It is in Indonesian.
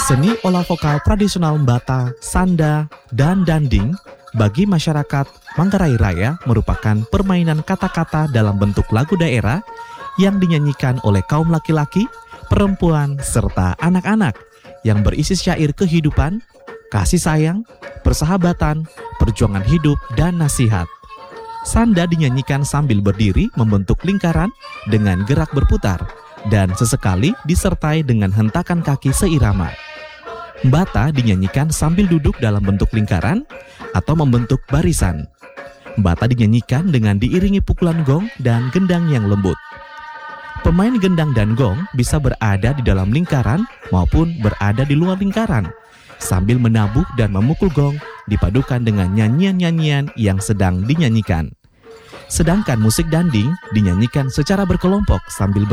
Seni olah vokal tradisional Mbata, Sanda, dan Danding bagi masyarakat Manggarai Raya merupakan permainan kata-kata dalam bentuk lagu daerah yang dinyanyikan oleh kaum laki-laki, perempuan, serta anak-anak yang berisi syair kehidupan, kasih sayang, persahabatan, perjuangan hidup, dan nasihat. Sanda dinyanyikan sambil berdiri membentuk lingkaran dengan gerak berputar dan sesekali disertai dengan hentakan kaki seirama. Mbata dinyanyikan sambil duduk dalam bentuk lingkaran atau membentuk barisan. Mbata dinyanyikan dengan diiringi pukulan gong dan gendang yang lembut. Pemain gendang dan gong bisa berada di dalam lingkaran maupun berada di luar lingkaran, sambil menabuh dan memukul gong dipadukan dengan nyanyian-nyanyian yang sedang dinyanyikan. Sedangkan musik danding dinyanyikan secara berkelompok sambil